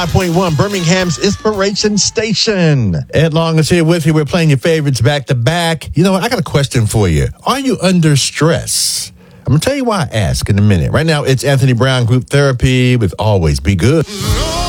105.1, Birmingham's Inspiration Station. Ed Long is here with you. We're playing your favorites back to back. You know what? I got a question for you. Are you under stress? I'm going to tell you why I ask in a minute. Right now, it's Anthony Brown Group Therapy with Always Be Good.